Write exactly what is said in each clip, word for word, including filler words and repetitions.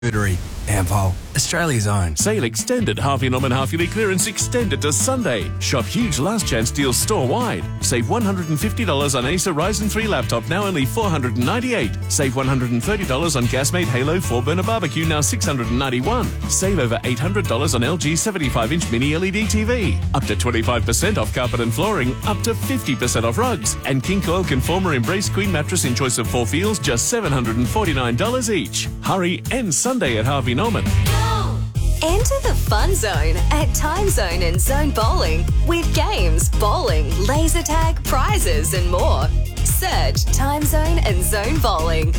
Ampol, Australia's own. Sale extended. Harvey Norman half yearly clearance extended to Sunday. Shop huge last chance deals store-wide. Save one hundred fifty dollars on Acer Ryzen three laptop, now only four hundred ninety-eight dollars. Save one hundred thirty dollars on Gasmate Halo four burner barbecue, now six hundred ninety-one dollars. Save over eight hundred dollars on L G seventy-five inch mini L E D T V. Up to twenty-five percent off carpet and flooring. Up to fifty percent off rugs. And King Coil Conformer Embrace Queen mattress in choice of four feels, just seven hundred forty-nine dollars each. Hurry, end Sunday at Harvey Norman. Enter the fun zone at Time Zone and Zone Bowling with games, bowling, laser tag, prizes and more. Search Time Zone and Zone Bowling.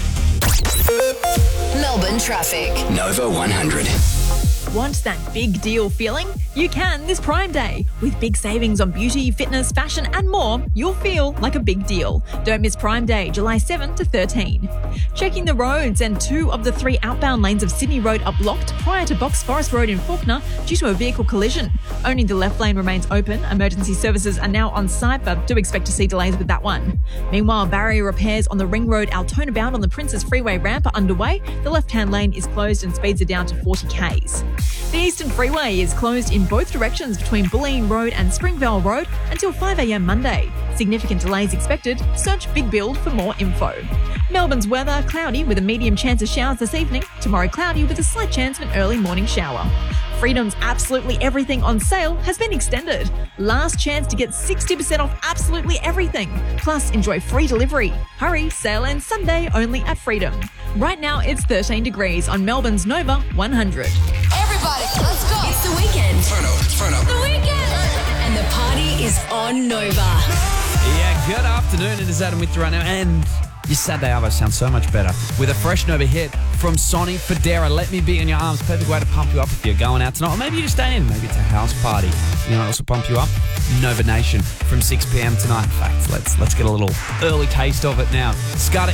Melbourne traffic. Nova one hundred. Want that big deal feeling? You can this Prime Day. With big savings on beauty, fitness, fashion and more, you'll feel like a big deal. Don't miss Prime Day, July seventh to thirteenth. Checking the roads, and two of the three outbound lanes of Sydney Road are blocked prior to Box Forest Road in Fawkner due to a vehicle collision. Only the left lane remains open. Emergency services are now on site, but do expect to see delays with that one. Meanwhile, barrier repairs on the Ring Road Altona bound on the Princes Freeway ramp are underway. The left-hand lane is closed and speeds are down to forty kays. The Eastern Freeway is closed in both directions between Bulleen Road and Springvale Road until five a m Monday. Significant delays expected. Search Big Build for more info. Melbourne's weather, cloudy with a medium chance of showers this evening. Tomorrow cloudy with a slight chance of an early morning shower. Freedom's Absolutely Everything on sale has been extended. Last chance to get sixty percent off absolutely everything. Plus, enjoy free delivery. Hurry, sale ends Sunday only at Freedom. Right now, it's thirteen degrees on Melbourne's Nova one hundred. Everybody, let's go. It's the weekend. Turn up, turn up. The weekend. And the party is on Nova. Yeah, good afternoon. It is Adam with you right now. And your Saturday Arvo sounds so much better with a fresh Nova hit from Sonny Fodera. Let Me Be in Your Arms. Perfect way to pump you up if you're going out tonight. Or maybe you're staying in. Maybe it's a house party. You know, also pump you up. Nova Nation from six p m tonight. In fact, let's let's get a little early taste of it now. Scudder